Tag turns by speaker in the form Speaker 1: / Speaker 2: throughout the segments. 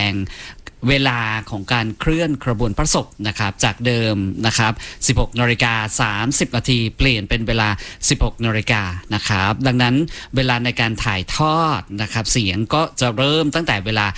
Speaker 1: งเวลาของการเคลื่อนขบวนพระศพนะครับจากเดิมนะครับ 16:30 นาทีเปลี่ยนเป็นเวลา 16 นาฬิกานะครับดังนั้นเวลาในการถ่ายทอดนะครับเสียงก็จะเริ่มตั้งแต่เวลา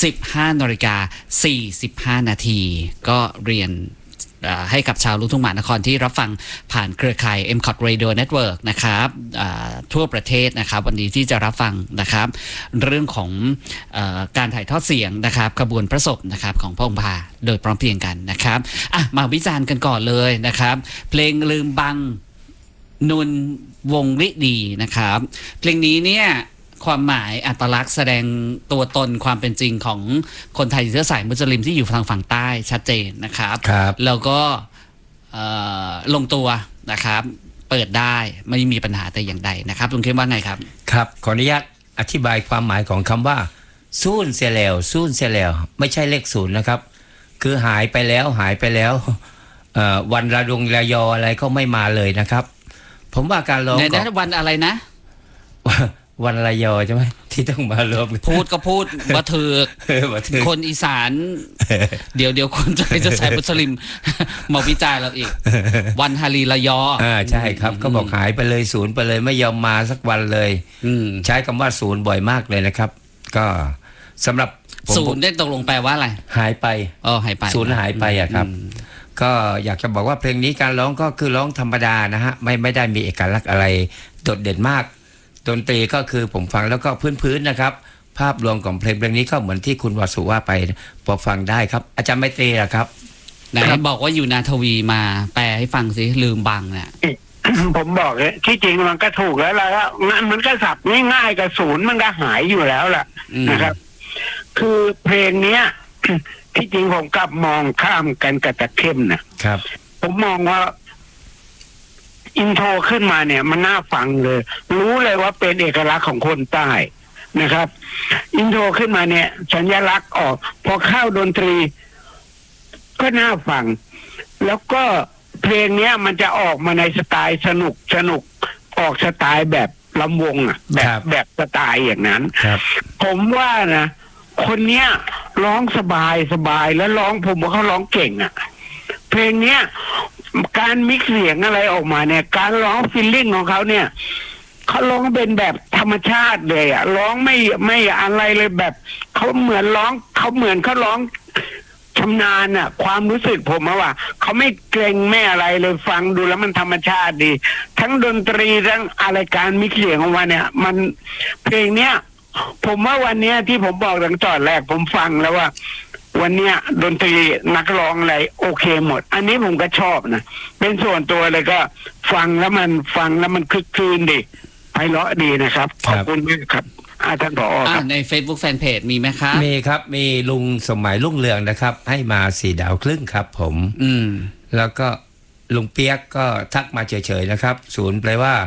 Speaker 1: 15:45 นาทีก็เรียนให้กับชาวลูกทุ่งมหานครที่รับฟังผ่านเครือข่าย MCOT Radio Network นะครับทั่วประเทศนะครับวันนี้ที่จะรับฟังนะครับเรื่องของการถ่ายทอดเสียงนะครับขบวนพระศพนะครับของพระองค์พาโดยพร้อมเพรียงกันนะครับมาวิจารณ์กันก่อนเลยนะครับเพลงลืมบังนุนวงฤดีนะครับเพลงนี้เนี่ยความหมายอัตลักษณ์แสดงตัวตนความเป็นจริงของคนไทยเชื้อสายมุสลิมที่อยู่ทางฝั่งใต้ชัดเจนนะครับแล้วก็ลงตัวนะครับเปิดได้ไม่มีปัญหาแต่อย่างใดนะครับลุงเข้มว่าไงครับ
Speaker 2: ครับขออนุญาตอธิบายความหมายของคำว่าซูนเสียแล้วซูนเสียแล้วไม่ใช่เลขศูนย์นะครับคือหายไปแล้ววันระดงระยออะไรก็ไม่มาเลยนะครับผมว่าการร้อง
Speaker 1: ในวันอะไรนะ
Speaker 2: วันระยอใช่ไหมที่ต้องมารวม
Speaker 1: พูดก็พูดบัถือคนอีสานเดี๋ยวคนจะใช้มุสลิมมาวิจารณ์เราอีกวันฮารีระยอ
Speaker 2: ใช่ครับก็บอกหายไปเลยศูนย์ไปเลยไม่ยอมมาสักวันเลยใช้คำว่าศูนย์บ่อยมากเลยนะครับก็สำหรับ
Speaker 1: ศูนย์ได้ตกลงแปลว่าอะไร
Speaker 2: หายไป
Speaker 1: หายไป
Speaker 2: ศูนย์หายไปอะครับก็อยากจะบอกว่าเพลงนี้การร้องก็คือร้องธรรมดานะฮะไม่ได้มีเอกลักษณ์อะไรโดดเด่นมากดนตรีก็คือผมฟังแล้วก็พื้นๆนะครับภาพรวมของเพลงนี้ก็เหมือนที่คุณวสุว่าไปพอฟังได้ครับอาจารย์ไมตรีล่ะครับ
Speaker 1: ไหนบอกว่าอยู่นาทวีมาแปลให้ฟังสิลืมบังเนี่ย
Speaker 3: ผมบอกเลยที่จริงมันก็ถูกแล้วงั้นมันก็สับง่ายๆกับศูนย์มันก็หายอยู่แล้วล่ะนะครับคือเพลงเนี้ยที่จริงผมกลับมองข้ามกันกับตะเข้มนะครับผมมองว่าอินโทรขึ้นมาเนี่ยมันน่าฟังเลยรู้เลยว่าเป็นเอกลักษณ์ของคนใต้นะครับอินโทรขึ้นมาเนี่ยสัญลักษณ์ออกพอเข้าดนตรีก็น่าฟังแล้วก็เพลงเนี้ยมันจะออกมาในสไตล์สนุกออกสไตล์แบบลำวงแบบสไตล์อย่างนั้นผมว่านะคนเนี้ยร้องสบายแล้วร้องผมว่าเขาร้องเก่งอ่ะเพลงเนี้ยการมิกซ์เสียงอะไรออกมาเนี่ยการร้องฟีลลิ่งของเขาเนี่ยเขาร้องเป็นแบบธรรมชาติเลยอ่ะร้องไม่อะไรเลยแบบเขาเหมือนร้องชำนาญอ่ะความรู้สึกผมว่าเขาไม่เกรงไม่อะไรเลยฟังดูแล้วมันธรรมชาติดีทั้งดนตรีทั้งอะไรการมิกซ์เสียงของมันเนี่ยมันเพลงเนี้ยผมว่าวันเนี้ยที่ผมบอกตั้งตอนแรกผมฟังแล้วว่าวันเนี้ยดนตรีนักร้องอะไรโอเคหมดอันนี้ผมก็ชอบนะเป็นส่วนตัวเลยก็ฟังแล้วมันคึกคืนดีไพเราะดีนะครับขอบคุณมากครับท่านผอ.ครับ
Speaker 1: ใน Facebook Fanpage มีไหมครับ
Speaker 2: มีครับมีลุงสมัยรุ่งเรืองนะครับให้มา4 ดาวครึ่งครับผมแล้วก็ลุงเปียกก็ทักมาเฉยๆนะครับศูนย์แปลว่า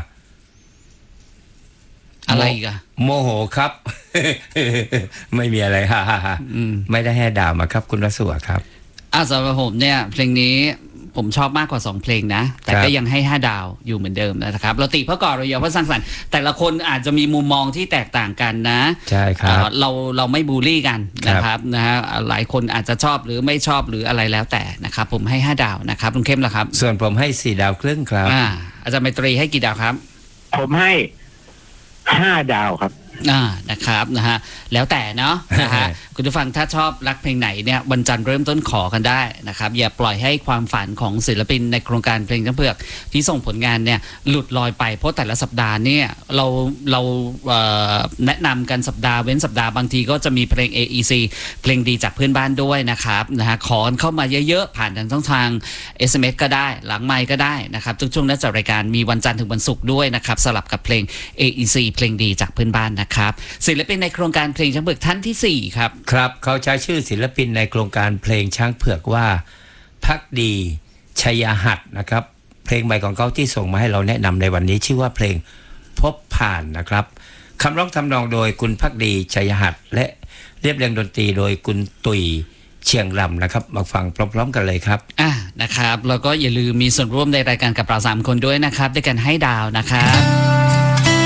Speaker 1: อะไรอีกอะ
Speaker 2: โมโหครับไม่มีอะไรฮ่าไม่ได้ให้ด่ามาครับคุณรัศวครับ
Speaker 1: สำหรับผมเนี่ยเพลงนี้ผมชอบมากกว่า2เพลงนะแต่ก็ยังให้5 ดาวอยู่เหมือนเดิมนะครับเราติเพราะก่อเราเยอะเพราะสร้างสรรค์แต่ละคนอาจจะมีมุมมองที่แตกต่างกันนะ
Speaker 2: ใช่ครับ
Speaker 1: เราไม่บูลลี่กันนะครับนะฮะหลายคนอาจจะชอบหรือไม่ชอบหรืออะไรแล้วแต่นะครับผมให้5 ดาวนะครับลุงเข้มล่ะครับ
Speaker 2: ส่วนผมให้4 ดาวครึ่งครับ
Speaker 1: อาจารย์ไมตรีให้กี่ดาวครับ
Speaker 3: ผมให้5 ดาวครับ
Speaker 1: นะครับนะฮะแล้วแต่เนาะนะฮะคุณผู้ฟังถ้าชอบรักเพลงไหนเนี่ยวันจันทร์เริ่มต้นขอกันได้นะครับอย่าปล่อยให้ความฝันของศิลปินในโครงการเพลงช้างเผือกที่ส่งผลงานเนี่ยหลุดลอยไปเพราะแต่ละสัปดาห์เนี่ยเราแนะนำกันสัปดาห์เว้นสัปดาห์บางทีก็จะมีเพลง AEC เพลงดีจากเพื่อนบ้านด้วยนะครับนะฮะขอเข้ามาเยอะๆผ่านทางช่องทาง SMS ก็ได้หลังไมค์ก็ได้นะครับทุกช่วงนัดจัดรายการมีวันจันทร์ถึงวันศุกร์ด้วยนะครับสลับกับเพลง AEC เพลงดีจากเพื่อนบ้านครับศิลปินในโครงการเพลงช้างเผือกท่านที่4ครับ
Speaker 2: ครับเขาใช้ชื่อศิลปินในโครงการเพลงช้างเผือกว่าภักดีชัยหัตถ์นะครับเพลงใหม่ของเขาที่ส่งมาให้เราแนะนำในวันนี้ชื่อว่าเพลงพบผ่านนะครับคำร้องทำนองโดยคุณภักดีชัยหัตถ์และเรียบเรียงดนตรีโดยคุณตุยเชียงรำนะครับมาฟังพร้อมๆกันเลยครับ
Speaker 1: นะครับแล้วก็อย่าลืมมีส่วนร่วมในรายการกับเรา3 คนด้วยนะครับด้วยกันให้ดาวนะครับ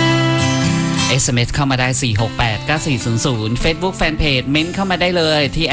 Speaker 1: SMS เข้ามาได้ 4689400 Facebook Fanpage เม้นเข้ามาได้เลยที่